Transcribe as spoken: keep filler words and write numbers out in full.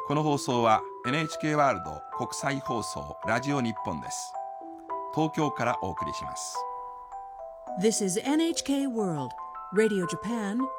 この放送は エヌエイチケー ワールド国際放送ラジオ日本です。東京からお送りします。 This is エヌエイチケー World Radio Japan